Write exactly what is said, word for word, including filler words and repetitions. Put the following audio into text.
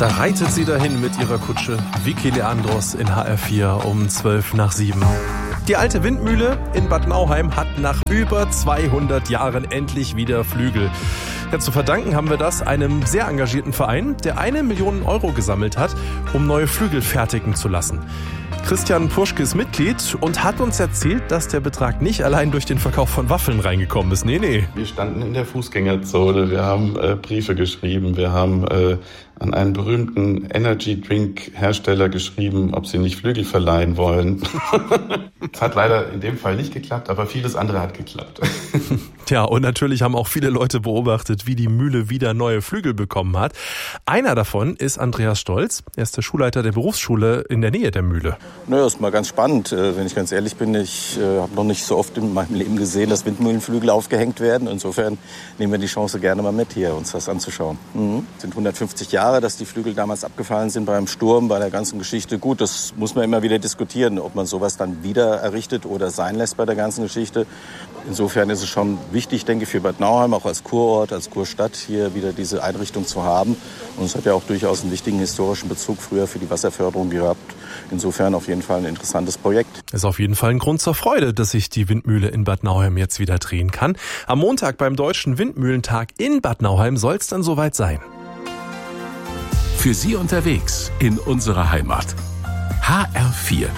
Da reitet sie dahin mit ihrer Kutsche. Vicky Leandros in H R vier um zwölf nach sieben. Die alte Windmühle in Bad Nauheim hat nach über zweihundert Jahren endlich wieder Flügel. Ja, zu verdanken haben wir das einem sehr engagierten Verein, der eine Million Euro gesammelt hat, um neue Flügel fertigen zu lassen. Christian Puschke ist Mitglied und hat uns erzählt, dass der Betrag nicht allein durch den Verkauf von Waffeln reingekommen ist. Nee, nee. Wir standen in der Fußgängerzone, wir haben äh, Briefe geschrieben, wir haben äh, an einen berühmten Energy-Drink-Hersteller geschrieben, ob sie nicht Flügel verleihen wollen. Es hat leider in dem Fall nicht geklappt, aber vieles andere hat geklappt. Tja, und natürlich haben auch viele Leute beobachtet, wie die Mühle wieder neue Flügel bekommen hat. Einer davon ist Andreas Stolz. Er ist der Schulleiter der Berufsschule in der Nähe der Mühle. Naja, ist mal ganz spannend, wenn ich ganz ehrlich bin. Ich äh, habe noch nicht so oft in meinem Leben gesehen, dass Windmühlenflügel aufgehängt werden. Insofern nehmen wir die Chance gerne mal mit, hier uns das anzuschauen. Mhm. Es sind hundertfünfzig Jahre, dass die Flügel damals abgefallen sind beim Sturm, bei der ganzen Geschichte. Gut, das muss man immer wieder diskutieren, ob man sowas dann wieder errichtet oder sein lässt bei der ganzen Geschichte. Insofern ist es schon wichtig, denke ich, für Bad Nauheim, auch als Kurort, als Kurstadt, hier wieder diese Einrichtung zu haben. Und es hat ja auch durchaus einen wichtigen historischen Bezug früher für die Wasserförderung gehabt. Insofern auf jeden Fall ein interessantes Projekt. Es ist auf jeden Fall ein Grund zur Freude, dass sich die Windmühle in Bad Nauheim jetzt wieder drehen kann. Am Montag beim Deutschen Windmühlentag in Bad Nauheim soll es dann soweit sein. Für Sie unterwegs in unserer Heimat. H R vier.